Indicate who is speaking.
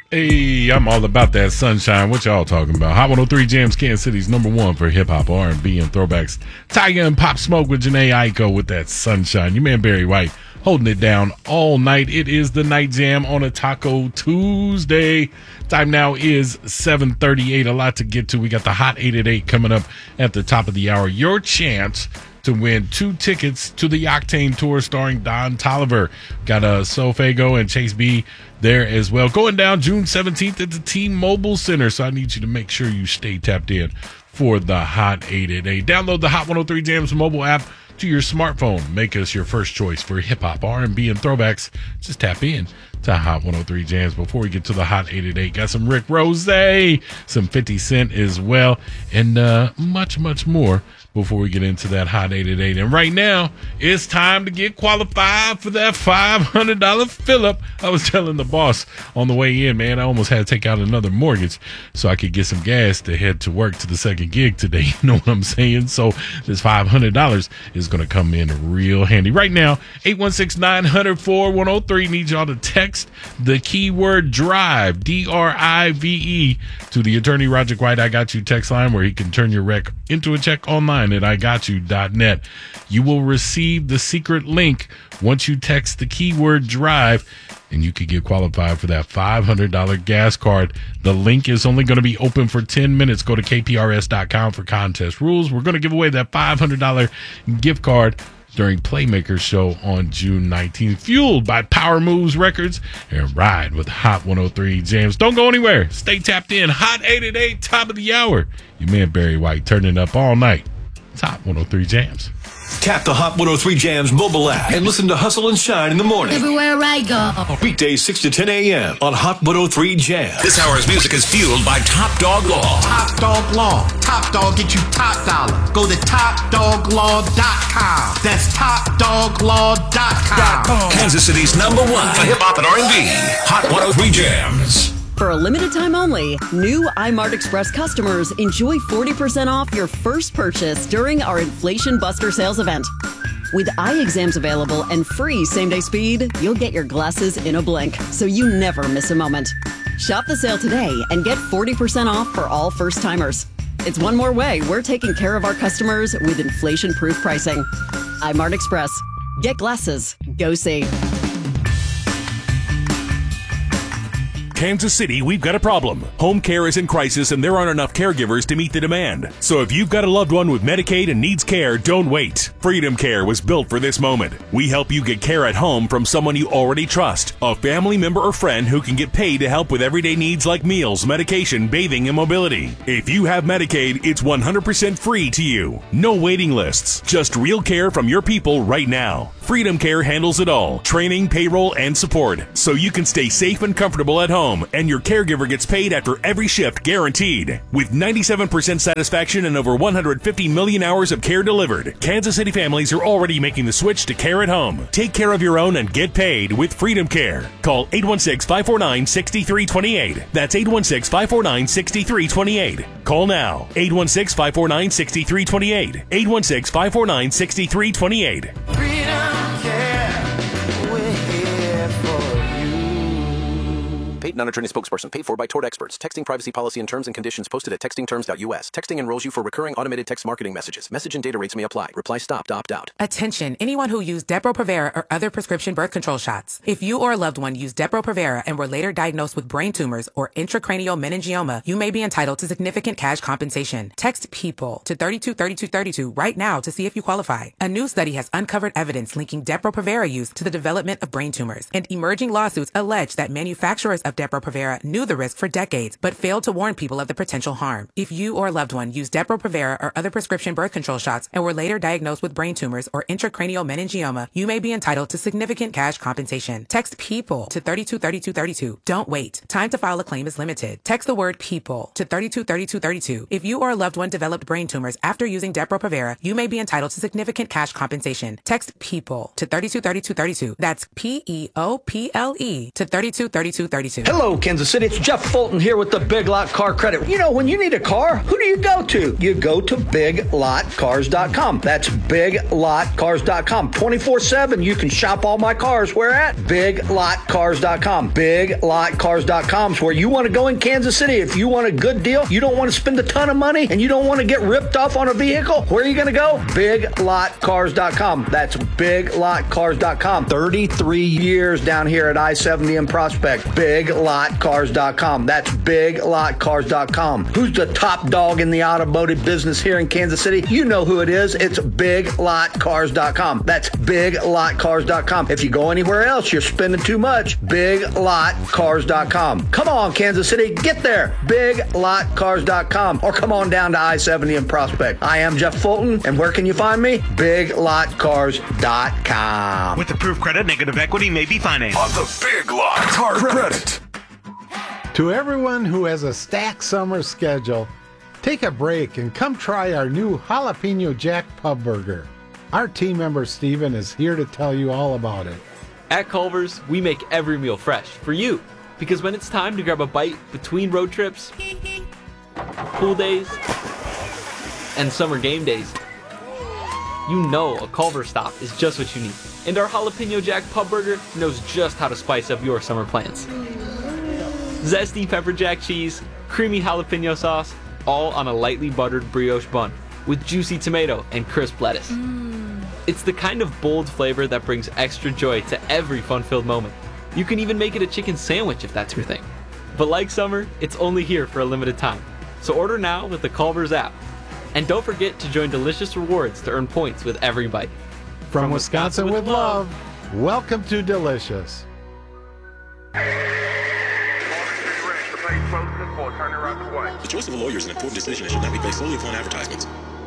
Speaker 1: Hey, I'm all about that sunshine. What y'all talking about? Hot 103 Jams, Kansas City's #1 for hip-hop, R&B, and throwbacks. Tiger and Pop Smoke with Janae Aiko with that sunshine. Your man Barry White holding it down all night. It is the Night Jam on a Taco Tuesday. Time now is 7:38. A lot to get to. We got the Hot 8 at 8 coming up at the top of the hour. Your chance to win 2 tickets to the Octane Tour starring Don Toliver. Got Sofago and Chase B there as well. Going down June 17th at the T-Mobile Center. So I need you to make sure you stay tapped in for the Hot 8 at 8. Download the Hot 103 Jams mobile app to your smartphone. Make us your first choice for hip-hop, R&B, and throwbacks. Just tap in to Hot 103 Jams. Before we get to the Hot 8 at 8, got some Rick Rose, some 50 Cent as well, and much, much more before we get into that Hot 8 at 8. And right now, it's time to get qualified for that $500 fill-up. I was telling the boss on the way in, man, I almost had to take out another mortgage so I could get some gas to head to work to the second gig today. You know what I'm saying? So this $500 is going to come in real handy. Right now, 816-900-4103. Need y'all to text the keyword DRIVE, D-R-I-V-E, to the attorney Roger White I Got You text line, where he can turn your wreck into a check online at IGotYou.net. You will receive the secret link once you text the keyword DRIVE, and you could get qualified for that $500 gas card. The link is only going to be open for 10 minutes. Go to kprs.com for contest rules. We're going to give away that $500 gift card during Playmaker's show on June 19th, fueled by Power Moves Records, and ride with Hot 103 Jams. Don't go anywhere. Stay tapped in. Hot 8 at 8, top of the hour. Your man Barry White turning up all night. It's Hot 103 Jams.
Speaker 2: Tap the Hot 103 Jams mobile app and listen to Hustle and Shine in the morning.
Speaker 3: Everywhere I go.
Speaker 2: Weekdays 6 to 10 a.m. on Hot 103 Jams.
Speaker 4: This hour's music is fueled by Top Dog Law.
Speaker 5: Top Dog Law. Top Dog get you top dollar. Go to TopDogLaw.com. That's TopDogLaw.com.
Speaker 4: Kansas City's #1 for hip-hop and R&B. Hot 103 Jams.
Speaker 6: For a limited time only, new iMart Express customers enjoy 40% off your first purchase during our Inflation Buster sales event. With eye exams available and free same-day speed, you'll get your glasses in a blink, so you never miss a moment. Shop the sale today and get 40% off for all first-timers. It's one more way we're taking care of our customers with inflation-proof pricing. iMart Express. Get glasses. Go see.
Speaker 7: Kansas City, we've got a problem. Home care is in crisis and there aren't enough caregivers to meet the demand. So if you've got a loved one with Medicaid and needs care, don't wait. Freedom Care was built for this moment. We help you get care at home from someone you already trust, a family member or friend who can get paid to help with everyday needs like meals, medication, bathing, and mobility. If you have Medicaid, it's 100% free to you. No waiting lists, just real care from your people right now. Freedom Care handles it all, training, payroll, and support, so you can stay safe and comfortable at home, and your caregiver gets paid after every shift guaranteed. With 97% satisfaction and over 150 million hours of care delivered, Kansas City families are already making the switch to care at home. Take care of your own and get paid with Freedom Care. Call 816-549-6328. That's 816-549-6328. Call now. 816-549-6328. 816-549-6328.
Speaker 8: Paid non-attorney spokesperson paid for by Tort Experts. Texting privacy policy and terms and conditions posted at textingterms.us. Texting enrolls you for recurring automated text marketing messages. Message and data rates may apply. Reply stop to opt out.
Speaker 9: Attention, anyone who used Depo-Provera or other prescription birth control shots. If you or a loved one used Depo-Provera and were later diagnosed with brain tumors or intracranial meningioma, you may be entitled to significant cash compensation. Text PEOPLE to 323232 right now to see if you qualify. A new study has uncovered evidence linking Depo-Provera use to the development of brain tumors, and emerging lawsuits allege that manufacturers of Depo-Provera knew the risk for decades, but failed to warn people of the potential harm. If you or a loved one used Depo-Provera or other prescription birth control shots and were later diagnosed with brain tumors or intracranial meningioma, you may be entitled to significant cash compensation. Text PEOPLE to 323232. Don't wait. Time to file a claim is limited. Text the word PEOPLE to 323232. If you or a loved one developed brain tumors after using Depo-Provera, you may be entitled to significant cash compensation. Text PEOPLE to 323232. That's PEOPLE to 323232. to.
Speaker 3: Hello, Kansas City. It's Jeff Fulton here with the Big Lot Car Credit. You know, when you need a car, who do you go to? You go to BigLotCars.com. That's BigLotCars.com. 24/7, you can shop all my cars. Where at? BigLotCars.com. BigLotCars.com is where you want to go in Kansas City. If you want a good deal, you don't want to spend a ton of money, and you don't want to get ripped off on a vehicle, where are you going to go? BigLotCars.com. That's BigLotCars.com. 33 years down here at I-70 in Prospect. BigLotCars.com. That's BigLotCars.com. Who's the top dog in the automotive business here in Kansas City? You know who it is. It's BigLotCars.com. That's BigLotCars.com. If you go anywhere else, you're spending too much. BigLotCars.com. Come on, Kansas City. Get there. BigLotCars.com. Or come on down to I-70 in Prospect. I am Jeff Fulton, and where can you find me? BigLotCars.com.
Speaker 10: With approved credit, negative equity may be financed.
Speaker 4: On the Big Lot Car Credit.
Speaker 11: To everyone who has a stacked summer schedule, take a break and come try our new Jalapeno Jack Pub Burger. Our team member Steven is here to tell you all about it.
Speaker 12: At Culver's, we make every meal fresh for you. Because when it's time to grab a bite between road trips, pool days, and summer game days, you know a Culver's stop is just what you need. And our Jalapeno Jack Pub Burger knows just how to spice up your summer plans. Zesty pepper jack cheese, creamy jalapeno sauce, all on a lightly buttered brioche bun with juicy tomato and crisp lettuce. It's the kind of bold flavor that brings extra joy to every fun-filled moment. You can even make it a chicken sandwich if that's your thing. But like summer, it's only here for a limited time. So order now with the Culver's app. And don't forget to join Delicious Rewards to earn points with every bite.
Speaker 11: From Wisconsin with love, welcome to Delicious.
Speaker 13: The choice of a lawyer is an important decision that should not be based solely upon advertisements.